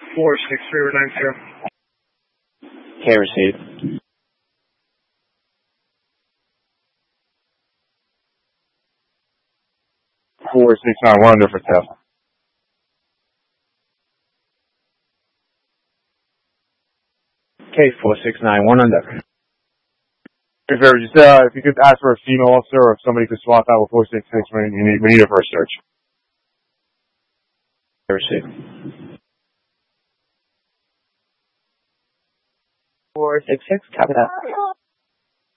46390. Okay, received. Four 691 under for Tesla. Okay, 4691 under. If you could ask for a female officer or if somebody could swap out with 466, we need her for a search. Received. 466, copy that.